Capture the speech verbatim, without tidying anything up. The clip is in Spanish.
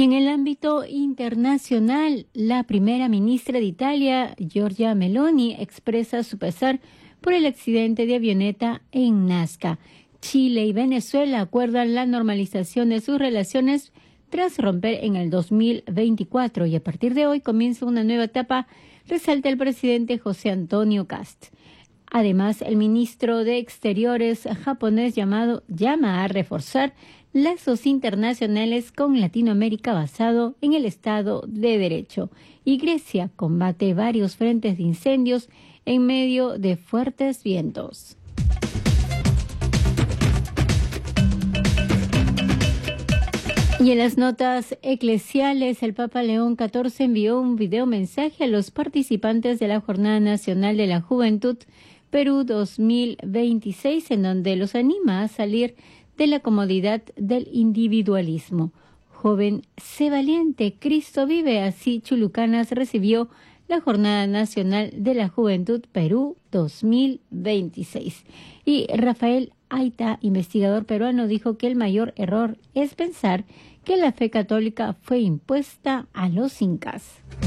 en el ámbito internacional, la primera ministra de Italia, Giorgia Meloni, expresa su pesar por el accidente de avioneta en Nazca. Chile y Venezuela acuerdan la normalización de sus relaciones tras romper en el dos mil veinticuatro y a partir de hoy comienza una nueva etapa, resalta el presidente José Antonio Kast. Además, el ministro de Exteriores japonés llamado llama a reforzar lazos internacionales con Latinoamérica basado en el Estado de Derecho. Y Grecia combate varios frentes de incendios en medio de fuertes vientos. Y en las notas eclesiales, el Papa León catorce envió un videomensaje a los participantes de la Jornada Nacional de la Juventud Perú dos mil veintiséis, en donde los anima a salir de la comodidad del individualismo. Joven, sé valiente, Cristo vive. Así Chulucanas recibió la Jornada Nacional de la Juventud Perú dos mil veintiséis. Y Rafael Aita, investigador peruano, dijo que el mayor error es pensar que la fe católica fue impuesta a los incas.